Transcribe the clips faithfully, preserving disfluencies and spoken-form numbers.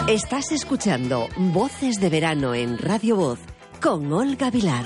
Estás escuchando Voces de Verano en Radio Voz con Olga Vilar.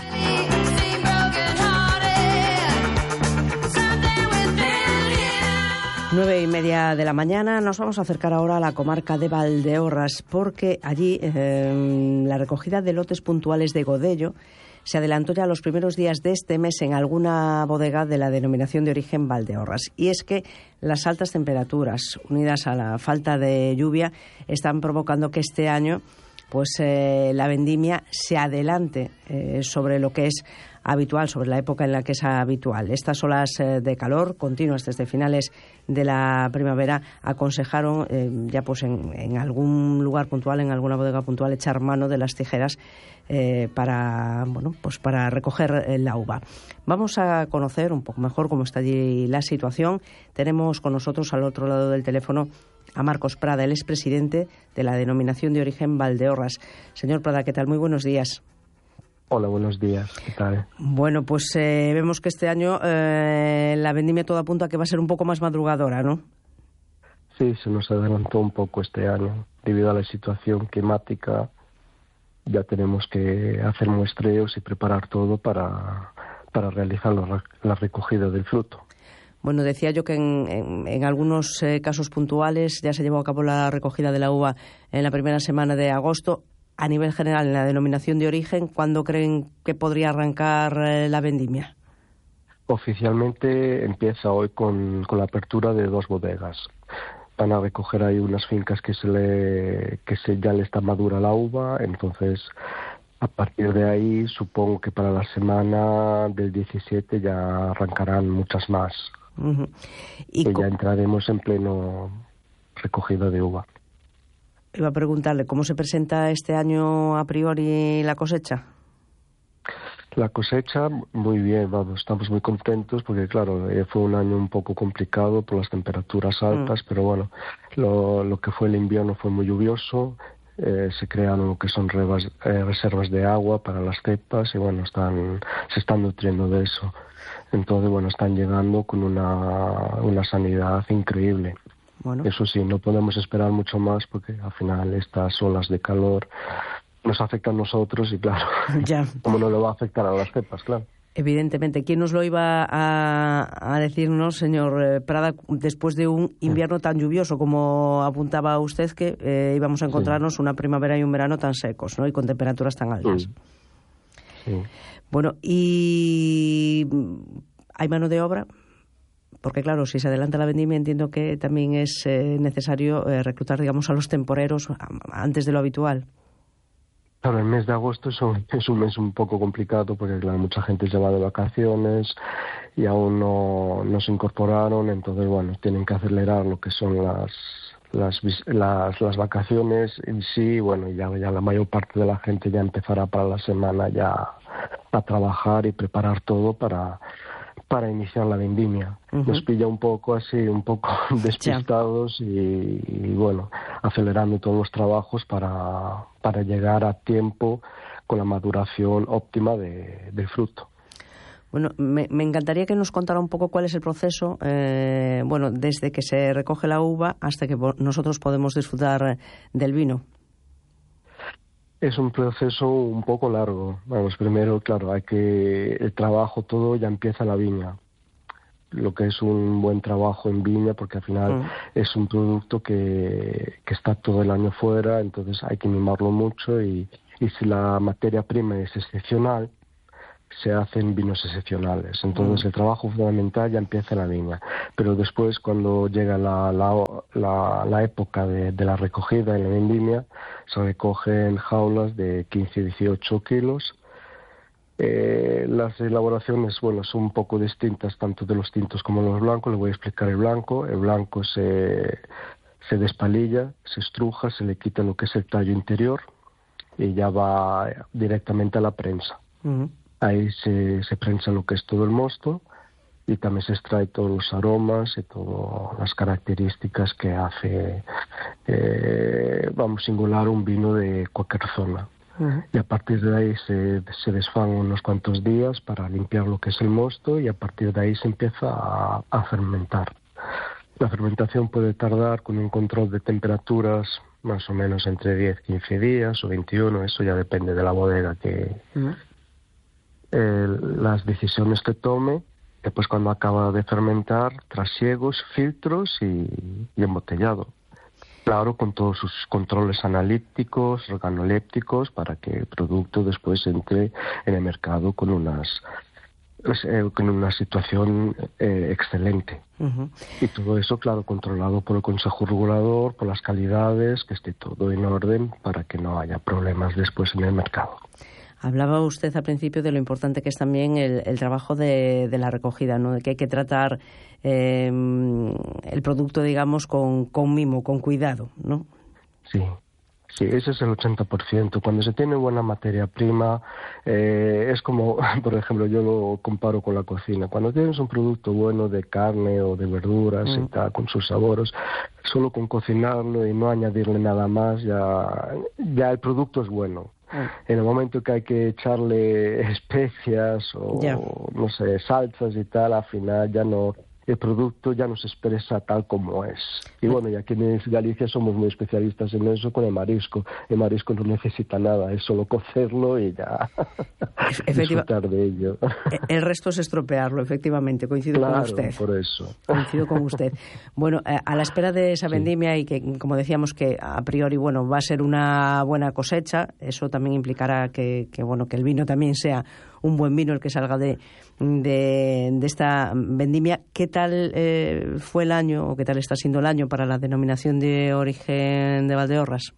Nueve y media de la mañana. Nos vamos a acercar ahora a la comarca de Valdeorras, porque allí eh, la recogida de lotes puntuales de Godello se adelantó ya los primeros días de este mes en alguna bodega de la denominación de origen Valdeorras. Y es que las altas temperaturas, unidas a la falta de lluvia, están provocando que este año pues eh, la vendimia se adelante eh, sobre lo que es habitual, sobre la época en la que es habitual. Estas olas eh, de calor continuas desde finales de la primavera aconsejaron eh, ya pues en, en algún lugar puntual, en alguna bodega puntual, echar mano de las tijeras eh, para bueno pues para recoger eh, la uva. Vamos a conocer un poco mejor cómo está allí la situación. Tenemos con nosotros al otro lado del teléfono a Marcos Prada, el expresidente de la denominación de origen Valdeorras. Señor Prada, ¿qué tal? Muy buenos días. Hola, buenos días. ¿Qué tal? Bueno, pues eh, vemos que este año eh, la vendimia todo apunta a que va a ser un poco más madrugadora, ¿no? Sí, se nos adelantó un poco este año. Debido a la situación climática, ya tenemos que hacer muestreos y preparar todo para, para realizar la, la recogida del fruto. Bueno, decía yo que en, en, en algunos eh, casos puntuales ya se llevó a cabo la recogida de la uva en la primera semana de agosto. A nivel general, en la denominación de origen, ¿cuándo creen que podría arrancar eh, la vendimia? Oficialmente empieza hoy con, con la apertura de dos bodegas. Van a recoger ahí unas fincas que se le que se, ya le está madura la uva, entonces a partir de ahí supongo que para la semana del diecisiete ya arrancarán muchas más. Uh-huh. Y, y ya entraremos en pleno recogida de uva. Iba a preguntarle, ¿cómo se presenta este año a priori la cosecha? La cosecha, muy bien, vamos, estamos muy contentos porque, claro, eh, fue un año un poco complicado por las temperaturas altas, mm. pero bueno, lo, lo que fue el invierno fue muy lluvioso, eh, se crearon lo que son rebas, eh, reservas de agua para las cepas y, bueno, están se están nutriendo de eso. Entonces, bueno, están llegando con una, una sanidad increíble. Bueno. Eso sí, no podemos esperar mucho más porque al final estas olas de calor nos afectan a nosotros y claro, ya. ¿Cómo no le va a afectar a las cepas? Claro. Evidentemente, ¿quién nos lo iba a, a decirnos, señor Prada, después de un invierno tan lluvioso como apuntaba usted, que eh, íbamos a encontrarnos sí. una primavera y un verano tan secos, ¿no? Y con temperaturas tan altas? Sí. Sí. Bueno, ¿y hay mano de obra? Porque, claro, si se adelanta la vendimia, entiendo que también es eh, necesario eh, reclutar, digamos, a los temporeros antes de lo habitual. Claro, el mes de agosto es un, es un mes un poco complicado porque, claro, mucha gente se va de vacaciones y aún no, no se incorporaron, entonces, bueno, tienen que acelerar lo que son las las las, las vacaciones en sí, bueno, ya, ya la mayor parte de la gente ya empezará para la semana ya a trabajar y preparar todo para... para iniciar la vendimia. Uh-huh. Nos pilla un poco así, un poco despistados y, y bueno, acelerando todos los trabajos para, para llegar a tiempo con la maduración óptima de, del fruto. Bueno, me, me encantaría que nos contara un poco cuál es el proceso, eh, bueno, desde que se recoge la uva hasta que nosotros podemos disfrutar del vino. Es un proceso un poco largo. Vamos, primero, claro, hay que el trabajo todo ya empieza en la viña. Lo que es un buen trabajo en viña, porque al final mm. es un producto que, que está todo el año fuera, entonces hay que mimarlo mucho y, y si la materia prima es excepcional, se hacen vinos excepcionales. Entonces mm. el trabajo fundamental ya empieza en la viña. Pero después, cuando llega la, la, la, la época de, de la recogida en la vendimia, se recogen jaulas de quince a dieciocho kilos. Eh, las elaboraciones, bueno, son un poco distintas tanto de los tintos como de los blancos. Le voy a explicar el blanco. El blanco se, se despalilla, se estruja, se le quita lo que es el tallo interior y ya va directamente a la prensa. Mm. Ahí se, se prensa lo que es todo el mosto y también se extrae todos los aromas y todas las características que hace, eh, vamos, singular un vino de cualquier zona. Uh-huh. Y a partir de ahí se, se desfan unos cuantos días para limpiar lo que es el mosto y a partir de ahí se empieza a, a fermentar. La fermentación puede tardar, con un control de temperaturas más o menos entre diez, quince días o veintiuno, eso ya depende de la bodega, que uh-huh. eh, las decisiones que tome. Después, cuando acaba de fermentar, trasiegos, filtros y, y embotellado. Claro, con todos sus controles analíticos, organolépticos, para que el producto después entre en el mercado con unas eh, con una situación eh, excelente. Uh-huh. Y todo eso, claro, controlado por el Consejo Regulador, por las calidades, que esté todo en orden para que no haya problemas después en el mercado. Hablaba usted al principio de lo importante que es también el, el trabajo de, de la recogida, ¿no? De que hay que tratar eh, el producto, digamos, con, con mimo, con cuidado, ¿no? Sí, sí, ese es el ochenta por ciento. Cuando se tiene buena materia prima, eh, es como, por ejemplo, yo lo comparo con la cocina. Cuando tienes un producto bueno de carne o de verduras mm. y tal, con sus sabores, solo con cocinarlo y no añadirle nada más, ya, ya el producto es bueno. En el momento que hay que echarle especias o, yeah. no sé, salsas y tal, al final ya no, el producto ya no se expresa tal como es. Y bueno, y aquí en Galicia somos muy especialistas en eso con el marisco. El marisco no necesita nada, es solo cocerlo y ya disfrutar de ello. El resto es estropearlo, efectivamente, coincido claro, con usted. por eso. Coincido con usted. Bueno, a la espera de esa vendimia sí. y que, como decíamos, que a priori, bueno, va a ser una buena cosecha, eso también implicará que, que bueno, que el vino también sea un buen vino el que salga de, de, de esta vendimia. ¿Qué tal eh, fue el año o qué tal está siendo el año para la denominación de origen de Valdeorras?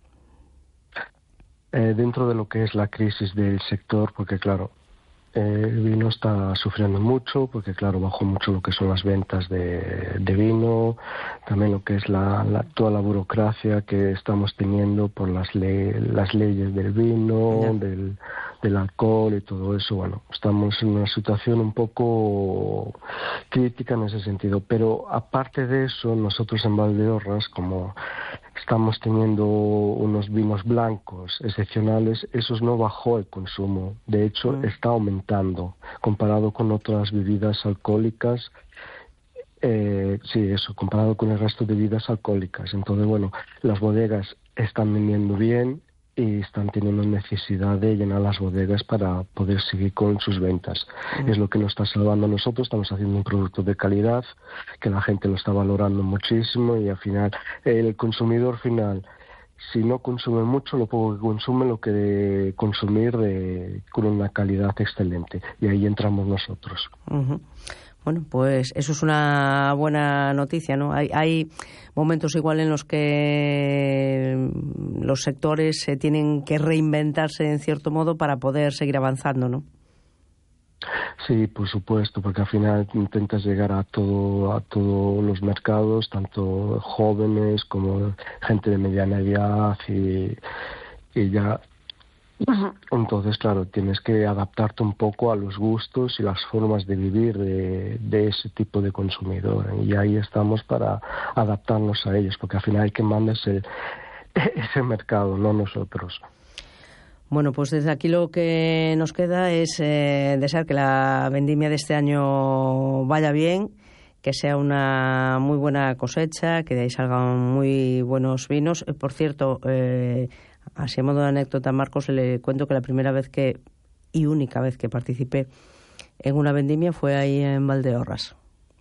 Eh, dentro de lo que es la crisis del sector, porque claro, eh, el vino está sufriendo mucho, porque claro, bajó mucho lo que son las ventas de, de vino, también lo que es la, la, toda la burocracia que estamos teniendo por las, le, las leyes del vino, yeah. del del alcohol y todo eso. Bueno, estamos en una situación un poco crítica en ese sentido, pero aparte de eso, nosotros en Valdeorras, como estamos teniendo unos vinos blancos excepcionales, esos no bajó el consumo, de hecho mm. está aumentando comparado con otras bebidas alcohólicas. Eh, sí, eso, comparado con el resto de bebidas alcohólicas. Entonces, bueno, las bodegas están vendiendo bien y están teniendo necesidad de llenar las bodegas para poder seguir con sus ventas. Mm. Es lo que nos está salvando a nosotros. Estamos haciendo un producto de calidad que la gente lo está valorando muchísimo y al final el consumidor final, si no consume mucho, lo poco que consume lo que consumir de, con una calidad excelente, y ahí entramos nosotros. Uh-huh. Bueno, pues eso es una buena noticia, ¿no? Hay, hay momentos igual en los que los sectores se tienen que reinventarse en cierto modo para poder seguir avanzando, ¿no? Sí, por supuesto, porque al final intentas llegar a todo, a todos los mercados, tanto jóvenes como gente de mediana edad y, y ya. Entonces, claro, tienes que adaptarte un poco a los gustos y las formas de vivir de, de ese tipo de consumidor. Y ahí estamos para adaptarnos a ellos, porque al final el que manda es el, ese mercado, no nosotros. Bueno, pues desde aquí lo que nos queda es eh, desear que la vendimia de este año vaya bien, que sea una muy buena cosecha, que de ahí salgan muy buenos vinos. Eh, por cierto, eh, así a modo de anécdota, Marcos, le cuento que la primera vez que y única vez que participé en una vendimia fue ahí en Valdeorras.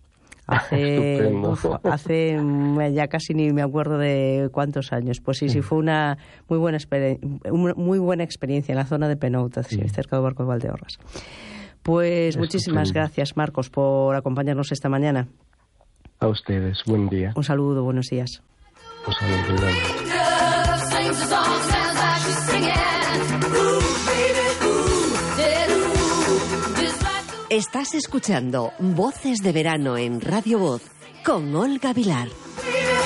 Hace, uf, hace ya casi ni me acuerdo de cuántos años. Pues sí, sí, fue una muy buena experiencia, muy buena experiencia en la zona de Penouta, sí, cerca del barco de Valdeorras. Pues muchísimas gracias, Marcos, por acompañarnos esta mañana. A ustedes, buen día. Un saludo, buenos días. Un saludo. Estás escuchando Voces de Verano en Radio Voz con Olga Vilar.